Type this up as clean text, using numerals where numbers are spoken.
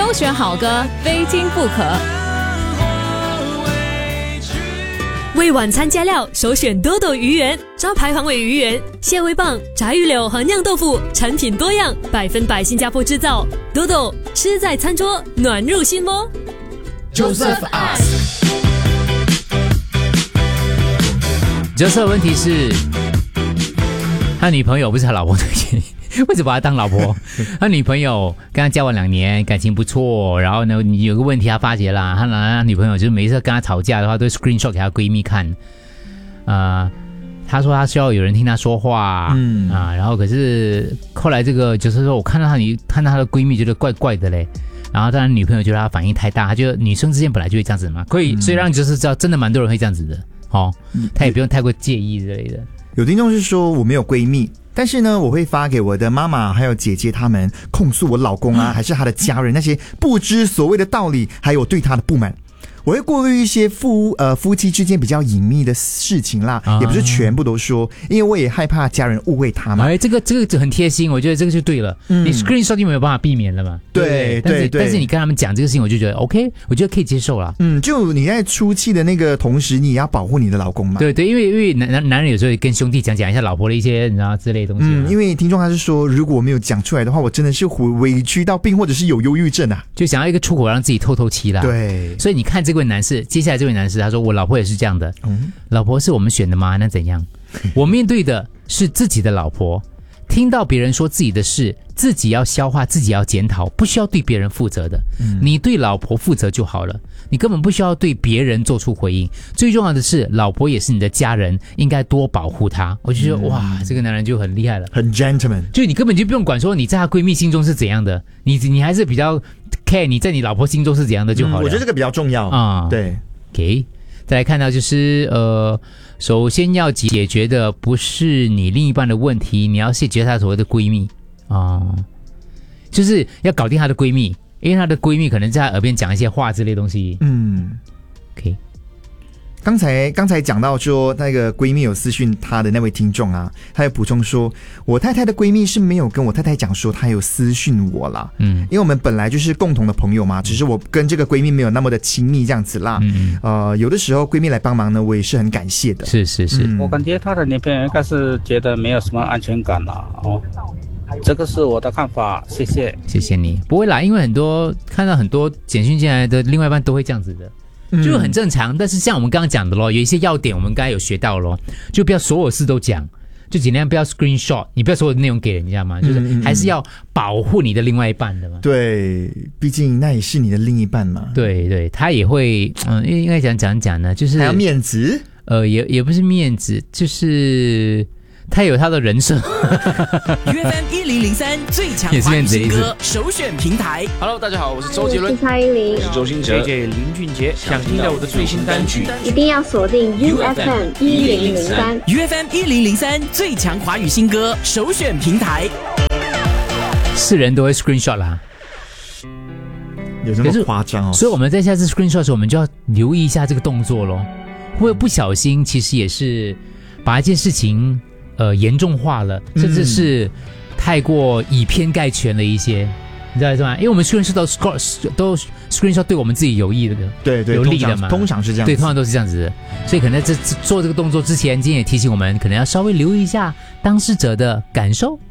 挑选好歌，非听不可。 为晚餐加料，首选多多鱼圆，招牌黄尾鱼圆、蟹味棒、炸鱼柳和酿豆腐，产品多样，100%新加坡制造。多多吃在餐桌，暖入心窝。 Joseph asks， Joseph 问题是，他女朋友不是他老婆的原因。为什么把他当老婆？他女朋友跟他交往2年，感情不错。然后呢，你有个问题他发觉啦，他女朋友就是每一次跟他吵架的话，都 screenshot 给他闺蜜看。他说他需要有人听他说话，然后可是后来这个就是说，我看到他的闺蜜觉得怪怪的嘞。然后当然女朋友觉得他反应太大，他觉得女生之间本来就会这样子嘛，所以让就是知道真的蛮多人会这样子的哦，他也不用太过介意之类的。 有听众是说我没有闺蜜，但是呢，我会发给我的妈妈还有姐姐他们控诉我老公啊，还是他的家人那些不知所谓的道理，还有对他的不满。我会过滤一些夫妻之间比较隐秘的事情啦，也不是全部都说，因为我也害怕家人误会他嘛。 这个很贴心，我觉得这个就对了。你 screenshot 就没有办法避免了嘛。 对， 但是你跟他们讲这个事情，我就觉得 OK， 我觉得可以接受了。 就你在出气的那个同时，你也要保护你的老公嘛。 对，因为男人有时候跟兄弟讲一下老婆的一些你知道之类的东西。 因为听众他是说，如果我没有讲出来的话，我真的是委屈到病，或者是有忧郁症啊， 就想要一个出口让自己透气啦。 对， 所以你看这位男士，接下来这位男士他说我老婆也是这样的。老婆是我们选的吗？那怎样？我面对的是自己的老婆，听到别人说自己的事，自己要消化，自己要检讨，不需要对别人负责的。你对老婆负责就好了，你根本不需要对别人做出回应。最重要的是，老婆也是你的家人，应该多保护她。我就觉得哇，这个男人就很厉害了， 很 gentleman。 就你根本就不用管说你在她闺蜜心中是怎样的，你还是比较 care 你在你老婆心中是怎样的就好了。 我觉得这个比较重要啊。对 ，OK。再来看到就是首先要解决的不是你另一半的问题，你要解决她所谓的闺蜜就是要搞定她的闺蜜，因为她的闺蜜可能在她耳边讲一些话之类的东西。OK。 刚才讲到说那个闺蜜有私讯她的那位听众啊，她有补充说，我太太的闺蜜是没有跟我太太讲说她有私讯我啦，因为我们本来就是共同的朋友嘛，只是我跟这个闺蜜没有那么的亲密这样子啦。有的时候闺蜜来帮忙呢，我也是很感谢的。 是， 我感觉她的女朋友应该是觉得没有什么安全感啦这个是我的看法，谢谢你。不会啦，因为看到很多简讯进来的另外一半都会这样子的。就很正常，但是像我们刚刚讲的咯，有一些要点我们刚才有学到咯，就不要所有事都讲，就尽量不要 screenshot， 你不要所有的内容给人家嘛，就是还是要保护你的另外一半的嘛。 对，毕竟那也是你的另一半嘛。 对，他也会应该讲呢，就是还要面子， 也不是面子，就是他有他的人设。 UFM 1003最强华语新歌首选平台。 Hello， 大家好，我是周杰伦， 我是蔡依林， 我是周星哲 ，JJ 林俊杰。想听到我的最新单曲， 一定要锁定 UFM 1003。 UFM 1003最强华语新歌首选平台。 是人都会 screenshot 啦， 有这么夸张哦？ 所以我们在下次 screenshot 的时候，我们就要留意一下这个动作咯，会不会不小心其实也是把一件事情严重化了，甚至是太过以偏概全了一些，你知道吗？因为我们 screenshot 都 screenshot 对我们自己有益的， 对， 有利的嘛， 通常是这样， 对，通常都是这样子的。所以可能在做这个动作之前，今天也提醒我们，可能要稍微留意一下当事者的感受。